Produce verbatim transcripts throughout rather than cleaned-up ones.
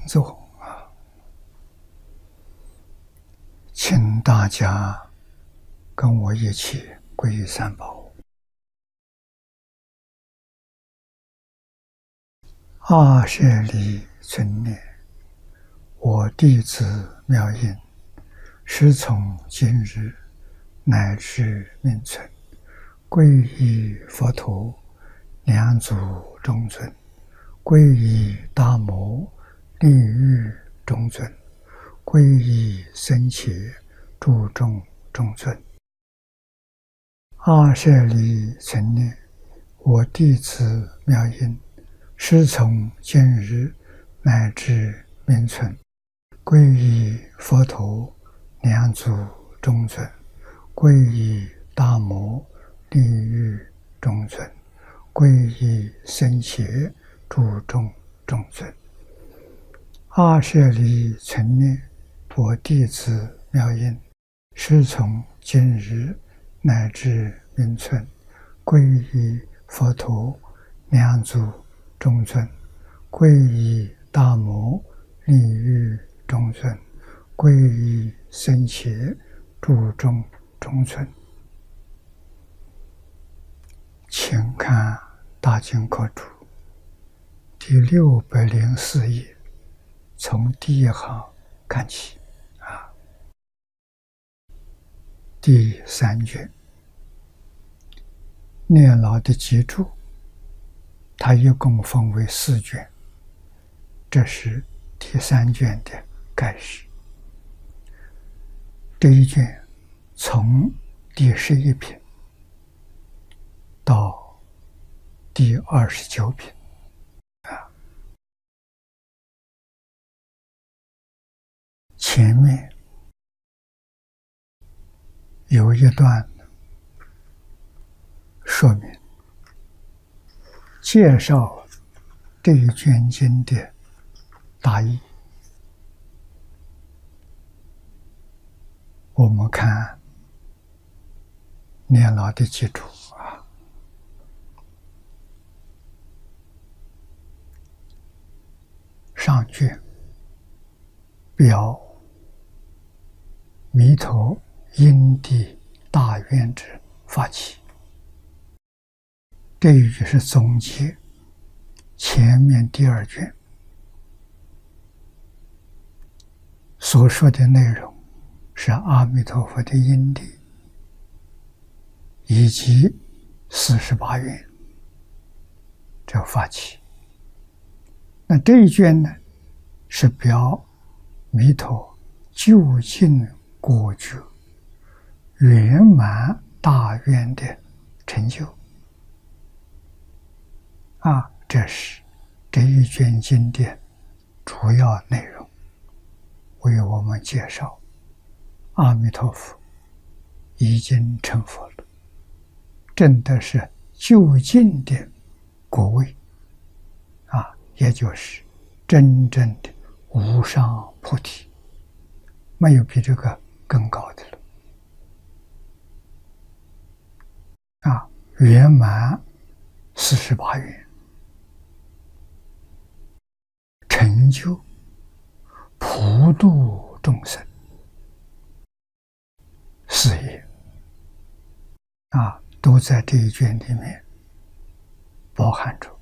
坐啊，请大家跟我一起皈依三宝。阿舍离存念，我弟子妙音，师从今日乃至命存，皈依佛陀，两祖中尊，皈依大摩，利欲中尊，皈依僧伽，诸众中尊。阿舍离存念，我弟子妙音，师从今日乃至命存，皈依佛陀，两祖中尊，皈依大摩，利欲中尊，皈依僧伽，诸众中尊。阿舍离存念，我弟子妙音，师从今日乃至命存，皈依佛陀，两祖中尊，皈依大摩，利欲中尊，皈依僧伽，诸众中尊。请看大经科注第六百零四页，从第一行看起啊，第三卷念老的集注，它一共分为四卷，这是第三卷的开始。这一卷从第十一品到第二十九品啊，前面有一段说明介绍这一卷经的大意。我们看念老的记住啊，上卷表弥陀因地大愿者发起，这一句是总结前面第二卷所说的内容，是阿弥陀佛的因地以及四十八愿这发起。那这一卷呢，是表弥陀究竟果觉圆满大愿的成就啊，这是这一卷经的主要内容，为我们介绍阿弥陀佛已经成佛了，证的是究竟的果位啊，也就是真正的无上菩提，没有比这个更高的了啊！圆满四十八愿，成就普度众生事业啊，都在这一卷里面包含着。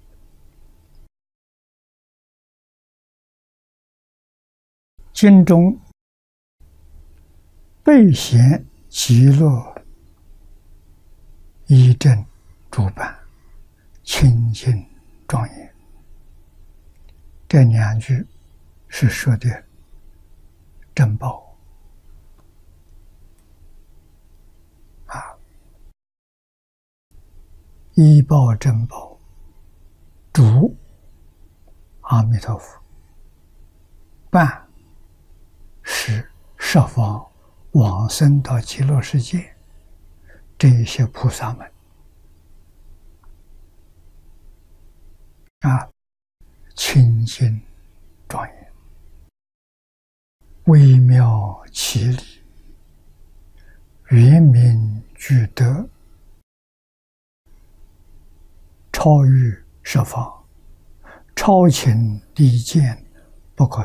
经中备显极乐一正主板，清净庄严，这两句是说的珍宝啊，依报珍宝，主阿弥陀佛，伴是十方往生到极乐世界这一些菩萨们啊，清净庄严，微妙其理，圆明具德，超越十方，超情离间